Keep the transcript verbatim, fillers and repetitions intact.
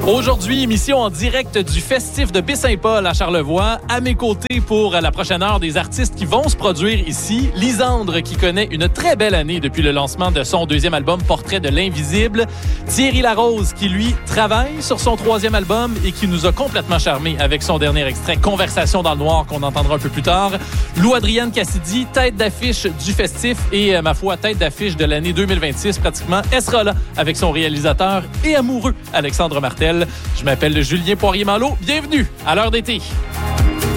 Aujourd'hui, émission en direct du Festif de Baie-Saint-Paul à Charlevoix. À mes côtés pour la prochaine heure, des artistes qui vont se produire ici. Lisandre, qui connaît une très belle année depuis le lancement de son deuxième album Portrait de l'invisible. Thierry Larose, qui lui travaille sur son troisième album et qui nous a complètement charmés avec son dernier extrait Conversation dans le noir qu'on entendra un peu plus tard. Lou-Adrienne Cassidy, tête d'affiche du Festif et, ma foi, tête d'affiche de l'année deux mille vingt-six pratiquement. Elle sera là avec son réalisateur et amoureux Alexandre Martel. Je m'appelle Julien Poirier-Malo. Bienvenue à l'heure d'été.